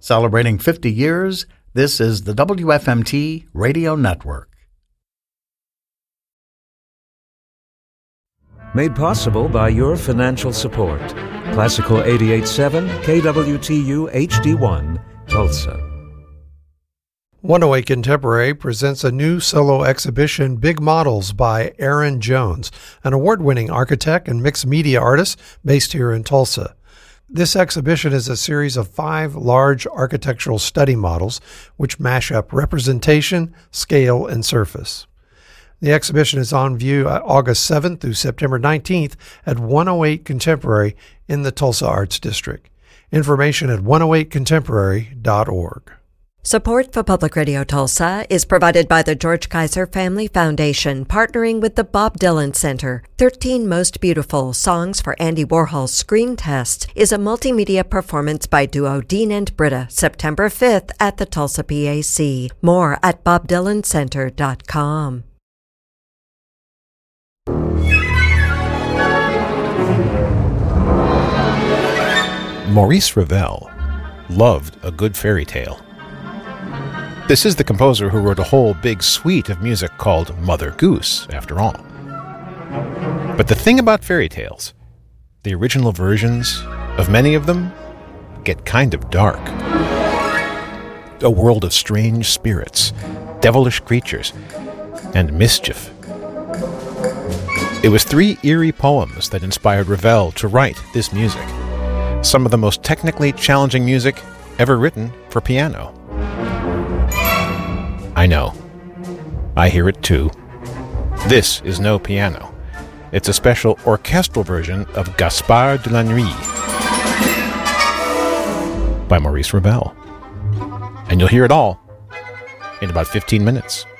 Celebrating 50 years, this is the WFMT Radio Network. Made possible by your financial support. Classical 88.7 KWTU HD1, Tulsa. 108 Contemporary presents a new solo exhibition, Big Models by Aaron Jones, an award-winning architect and mixed media artist based here in Tulsa. This exhibition is a series of 5 large architectural study models which mash up representation, scale, and surface. The exhibition is on view August 7th through September 19th at 108 Contemporary in the Tulsa Arts District. Information at 108contemporary.org. Support for Public Radio Tulsa is provided by the George Kaiser Family Foundation, partnering with the Bob Dylan Center. 13 Most Beautiful Songs for Andy Warhol's Screen Test is a multimedia performance by duo Dean and Britta, September 5th at the Tulsa PAC. More at bobdylancenter.com. Maurice Ravel loved a good fairy tale. This is the composer who wrote a whole big suite of music called Mother Goose, after all. But the thing about fairy tales, the original versions of many of them get kind of dark. A world of strange spirits, devilish creatures, and mischief. It was 3 eerie poems that inspired Ravel to write this music. Some of the most technically challenging music ever written for piano. I know. I hear it too. This is no piano. It's a special orchestral version of Gaspard de la Nuit by Maurice Ravel. And you'll hear it all in about 15 minutes.